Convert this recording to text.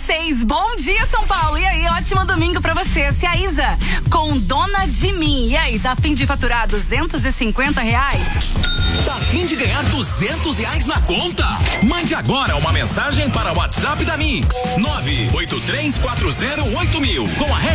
6. Bom dia, São Paulo. E aí, ótimo domingo pra você. Se a Isa, com Dona de Mim. E aí, tá a fim de faturar R$250? Tá a fim de ganhar R$200 na conta? Mande agora uma mensagem para o WhatsApp da Mix 983408000 com a